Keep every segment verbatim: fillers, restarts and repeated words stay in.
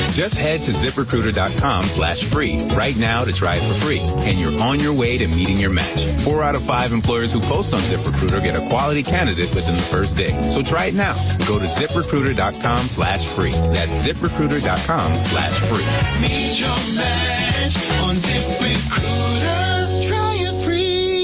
Just head to ZipRecruiter.com slash free right now to try it for free, and you're on your way to meeting your match. Four out of five employers who post on ZipRecruiter get a quality candidate within the first day. So try it now. Go to ZipRecruiter.com slash free. That's ZipRecruiter.com slash free. Meet your match on ZipRecruiter. Try it free.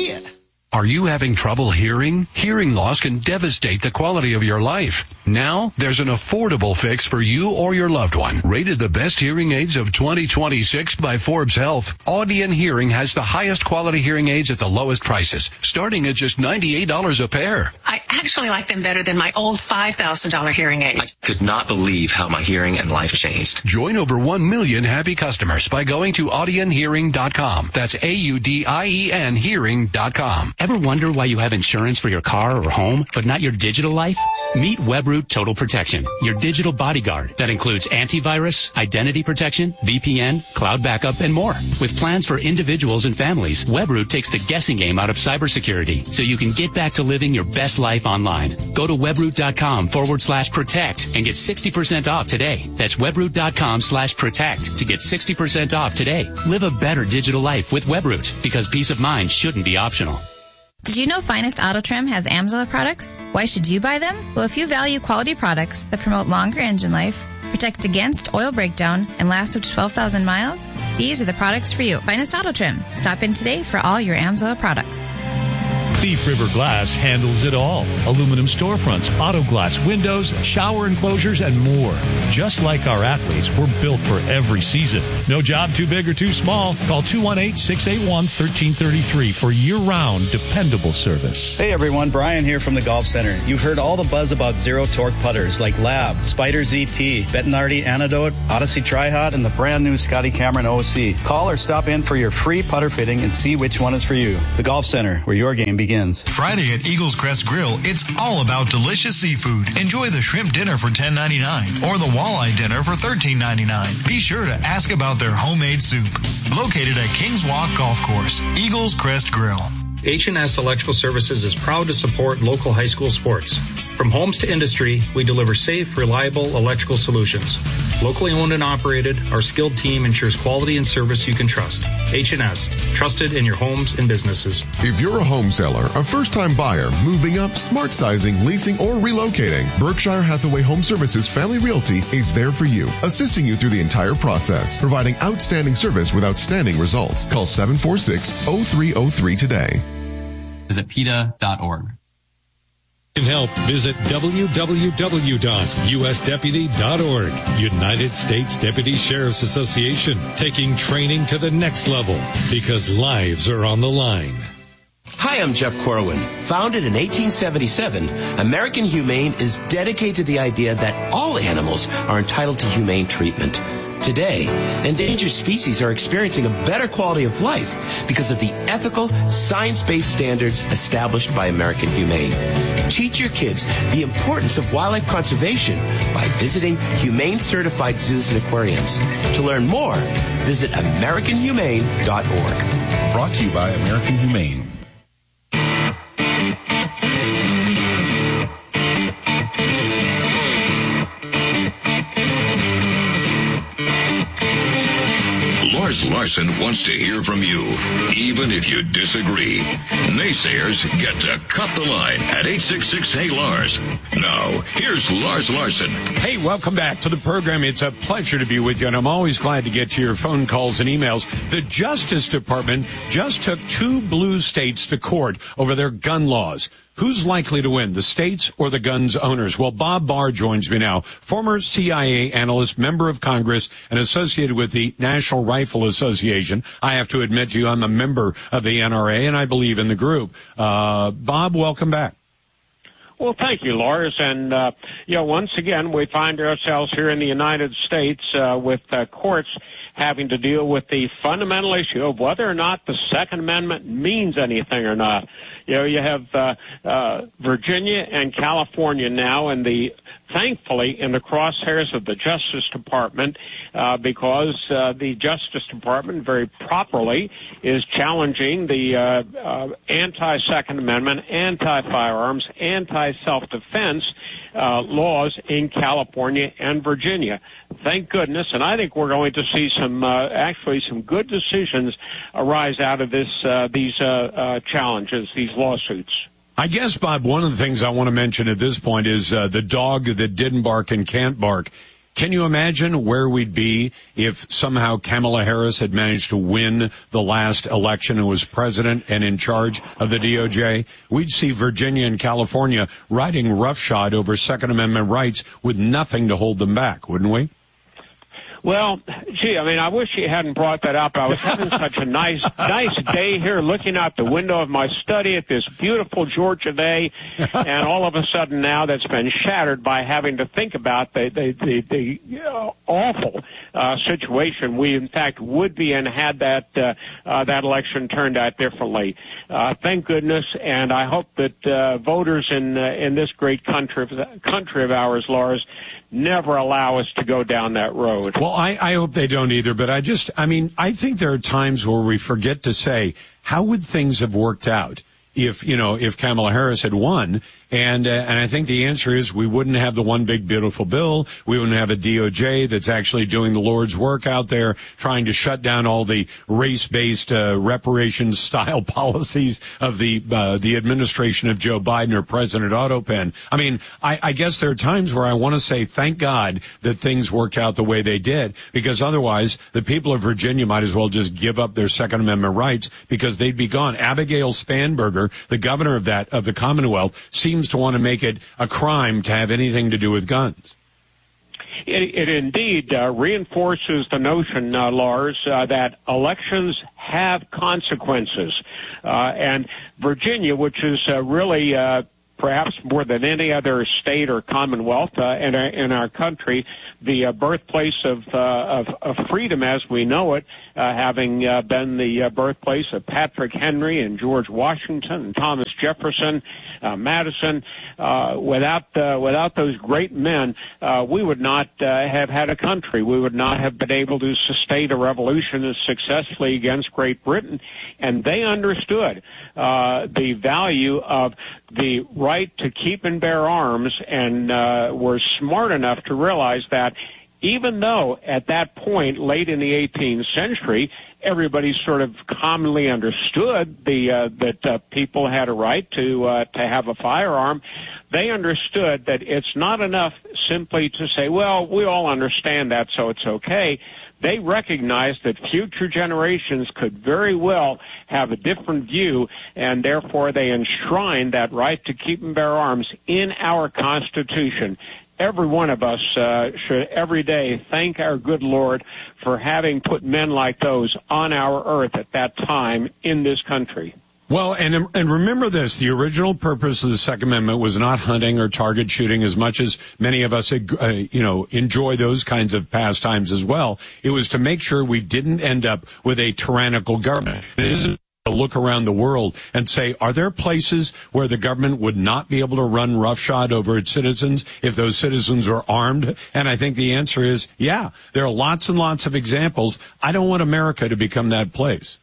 Are you having trouble hearing? Hearing loss can devastate the quality of your life. Now, there's an affordable fix for you or your loved one. Rated the best hearing aids of twenty twenty-six by Forbes Health, Audion Hearing has the highest quality hearing aids at the lowest prices, starting at just ninety-eight dollars a pair. I actually like them better than my old five thousand dollars hearing aids. I could not believe how my hearing and life changed. Join over one million happy customers by going to Audion Hearing dot com. That's A U D I E N Hearing dot com. Ever wonder why you have insurance for your car or home, but not your digital life? Meet Webroot Total Protection, your digital bodyguard that includes antivirus, identity protection, V P N, cloud backup, and more. With plans for individuals and families, Webroot takes the guessing game out of cybersecurity so you can get back to living your best life online. Go to Webroot.com forward slash protect and get sixty percent off today. That's Webroot.com slash protect to get sixty percent off today. Live a better digital life with Webroot, because peace of mind shouldn't be optional. Did you know Finest Auto Trim has Amsoil products? Why should you buy them? Well, if you value quality products that promote longer engine life, protect against oil breakdown, and last up to twelve thousand miles, these are the products for you. Finest Auto Trim. Stop in today for all your Amsoil products. Thief River Glass handles it all. Aluminum storefronts, auto glass windows, shower enclosures, and more. Just like our athletes, we're built for every season. No job too big or too small. Call two one eight, six eight one, one three three three for year-round dependable service. Hey everyone, Brian here from the Golf Center. You've heard all the buzz about zero-torque putters like Lab, Spider Z T, Bettinardi Antidote, Odyssey Tri-Hot, and the brand new Scotty Cameron O C. Call or stop in for your free putter fitting and see which one is for you. The Golf Center, where your game begins. Friday at Eagles Crest Grill, it's all about delicious seafood. Enjoy the shrimp dinner for ten ninety-nine or the walleye dinner for thirteen ninety-nine. Be sure to ask about their homemade soup. Located at Kings Walk Golf Course, Eagles Crest Grill. H and S Electrical Services is proud to support local high school sports. From homes to industry, we deliver safe, reliable electrical solutions. Locally owned and operated, our skilled team ensures quality and service you can trust. H and S, trusted in your homes and businesses. If you're a home seller, a first-time buyer, moving up, smart sizing, leasing, or relocating, Berkshire Hathaway Home Services Family Realty is there for you, assisting you through the entire process, providing outstanding service with outstanding results. Call seven four six, zero three zero three today. Visit P E T A dot org. To help, visit w w w dot u s deputy dot org. United States Deputy Sheriff's Association, taking training to the next level because lives are on the line. Hi, I'm Jeff Corwin. Founded in eighteen seventy-seven, American Humane is dedicated to the idea that all animals are entitled to humane treatment. Today, endangered species are experiencing a better quality of life because of the ethical, science-based standards established by American Humane. Teach your kids the importance of wildlife conservation by visiting humane-certified zoos and aquariums. To learn more, visit american humane dot org. Brought to you by American Humane. Lars Larson wants to hear from you, even if you disagree. Naysayers get to cut the line at eight six six, hey Lars. Now, here's Lars Larson. Hey, welcome back to the program. It's a pleasure to be with you, and I'm always glad to get to your phone calls and emails. The Justice Department just took two blue states to court over their gun laws. Who's likely to win, the states or the guns owners? Well, Bob Barr joins me now, former C I A analyst, member of Congress, and associated with the National Rifle Association. I have to admit to you, I'm a member of the N R A, and I believe in the group. Uh, Bob, welcome back. Well, thank you, Lars. And, uh, you know, once again, we find ourselves here in the United States uh, with uh, courts having to deal with the fundamental issue of whether or not the Second Amendment means anything or not. you know, you have uh, uh, Virginia and California now, and the thankfully in the crosshairs of the Justice Department, uh, because uh, the Justice Department very properly is challenging the uh, uh, anti-Second Amendment, anti-firearms, anti-self-defense uh, laws in California and Virginia. Thank goodness, and I think we're going to see some, uh, actually some good decisions arise out of this, uh, these uh, uh, challenges, these lawsuits. I guess, Bob, one of the things I want to mention at this point is uh, the dog that didn't bark and can't bark. Can you imagine where we'd be if somehow Kamala Harris had managed to win the last election and was president and in charge of the D O J? We'd see Virginia and California riding roughshod over Second Amendment rights with nothing to hold them back, wouldn't we? Well, gee, I mean, I wish you hadn't brought that up. I was having such a nice, nice day here looking out the window of my study at this beautiful Georgia day, and all of a sudden now that's been shattered by having to think about the, the, the, the uh, awful uh, situation we, in fact, would be in had that, uh, uh, that election turned out differently. Uh, thank goodness, and I hope that uh, voters in, uh, in this great country, country of ours, Lars, never allow us to go down that road. Well, I, I hope they don't either, but I just, I mean, I think there are times where we forget to say, how would things have worked out if, you know, if Kamala Harris had won? And, uh, and I think the answer is we wouldn't have the one big beautiful bill. We wouldn't have a D O J that's actually doing the Lord's work out there, trying to shut down all the race-based, uh, reparations style policies of the, uh, the administration of Joe Biden or President Otto Penn. I mean, I, I guess there are times where I want to say, thank God that things worked out the way they did, because otherwise the people of Virginia might as well just give up their Second Amendment rights because they'd be gone. Abigail Spanberger, the governor of that, of the Commonwealth, seems to want to make it a crime to have anything to do with guns. It, it indeed uh, reinforces the notion, uh, Lars, uh, that elections have consequences. Uh, and Virginia, which is uh, really uh, perhaps more than any other state or commonwealth uh, in, our, in our country, the uh, birthplace of, uh, of, of freedom as we know it, uh, having uh, been the uh, birthplace of Patrick Henry and George Washington and Thomas Jefferson, uh, Madison. Uh, without uh, without those great men, uh, we would not uh, have had a country. We would not have been able to sustain a revolution successfully against Great Britain. And they understood uh, the value of the right to keep and bear arms, and uh, were smart enough to realize that even though at that point, late in the eighteenth century, everybody sort of commonly understood the uh, that uh, people had a right to uh, to have a firearm, they understood that it's not enough simply to say, well, we all understand that, so it's okay. They recognized that future generations could very well have a different view, and therefore they enshrined that right to keep and bear arms in our Constitution. Every one of us uh, should every day thank our good Lord for having put men like those on our earth at that time in this country. Well, and and remember this, the original purpose of the Second Amendment was not hunting or target shooting, as much as many of us, uh, you know, enjoy those kinds of pastimes as well. It was to make sure we didn't end up with a tyrannical government. It isn't to look around the world and say, are there places where the government would not be able to run roughshod over its citizens if those citizens were armed? And I think the answer is, yeah, there are lots and lots of examples. I don't want America to become that place.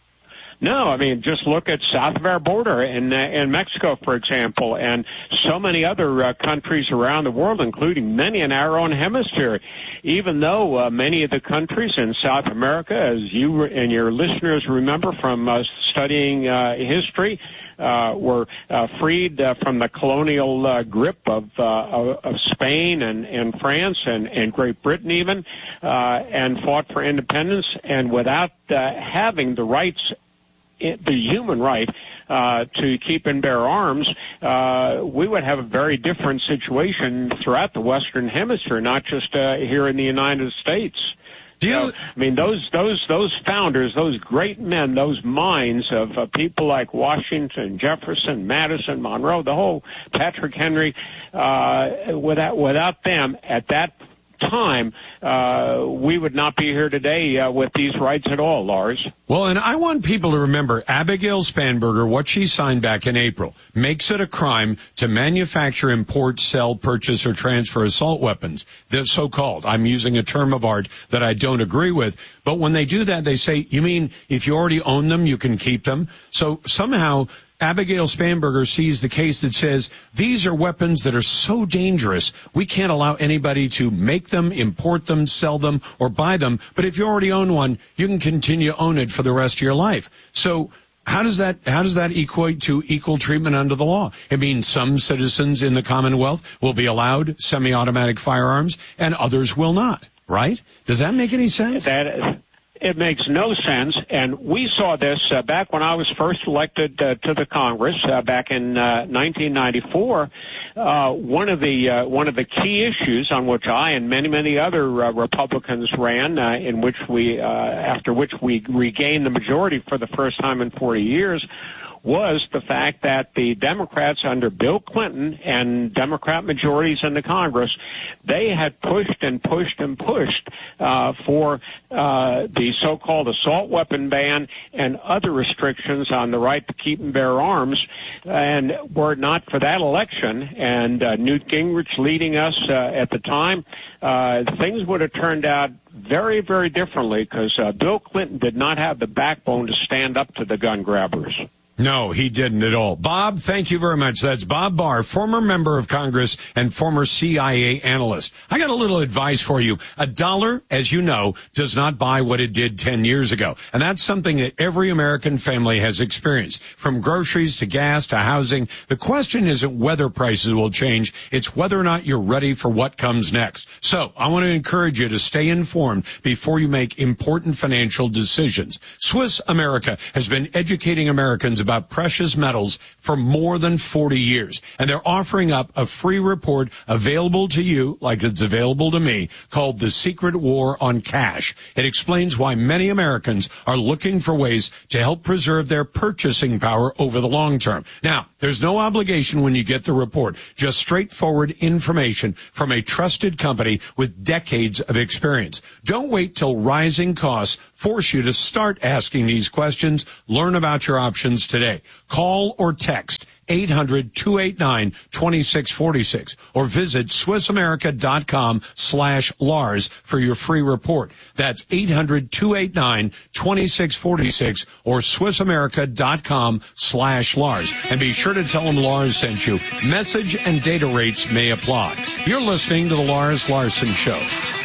No, I mean, just look at south of our border in, uh, in Mexico, for example, and so many other uh, countries around the world, including many in our own hemisphere. Even though uh, many of the countries in South America, as you and your listeners remember from uh, studying uh, history, uh, were uh, freed uh, from the colonial uh, grip of, uh, of, of Spain and, and France and, and Great Britain even, uh, and fought for independence, and without uh, having the rights the human right uh, to keep and bear arms, uh, we would have a very different situation throughout the Western Hemisphere, not just uh, here in the United States. Do you, so, I mean, those those those founders, those great men, those minds of uh, people like Washington, Jefferson, Madison, Monroe, the whole Patrick Henry. Uh, without without them at that time, uh, we would not be here today uh, with these rights at all, Lars. Well, and I want people to remember Abigail Spanberger, what she signed back in April, makes it a crime to manufacture, import, sell, purchase, or transfer assault weapons. They're so-called. I'm using a term of art that I don't agree with. But when they do that, they say, you mean if you already own them, you can keep them? So somehow Abigail Spanberger sees the case that says these are weapons that are so dangerous, we can't allow anybody to make them, import them, sell them, or buy them. But if you already own one, you can continue to own it for the rest of your life. So how does that how does that equate to equal treatment under the law? It means some citizens in the Commonwealth will be allowed semi-automatic firearms and others will not, right? Does that make any sense? That It makes no sense, and we saw this uh, back when I was first elected uh, to the Congress uh, back in uh, nineteen ninety-four. Uh, one of the uh, one of the key issues on which I and many many other uh, Republicans ran, uh, in which we uh, after which we regained the majority for the first time in forty years, was the fact that the Democrats under Bill Clinton and Democrat majorities in the Congress, they had pushed and pushed and pushed uh, for uh, the so-called assault weapon ban and other restrictions on the right to keep and bear arms. And were it not for that election and uh, Newt Gingrich leading us uh, at the time, uh, things would have turned out very, very differently because uh, Bill Clinton did not have the backbone to stand up to the gun grabbers. No, he didn't at all. Bob, thank you very much. That's Bob Barr, former member of Congress and former C I A analyst. I got a little advice for you. A dollar, as you know, does not buy what it did ten years ago. And that's something that every American family has experienced. From groceries to gas to housing, the question isn't whether prices will change. It's whether or not you're ready for what comes next. So I want to encourage you to stay informed before you make important financial decisions. Swiss America has been educating Americans about precious metals for more than forty years. And they're offering up a free report available to you, like it's available to me, called The Secret War on Cash. It explains why many Americans are looking for ways to help preserve their purchasing power over the long term. Now, there's no obligation when you get the report, just straightforward information from a trusted company with decades of experience. Don't wait till rising costs force you to start asking these questions. Learn about your options today. Call or text eight hundred, two eight nine, two six four six or visit SwissAmerica.com slash Lars for your free report. That's eight hundred, two eight nine, two six four six or SwissAmerica.com slash Lars. And be sure to tell them Lars sent you. Message and data rates may apply. You're listening to the Lars Larson Show.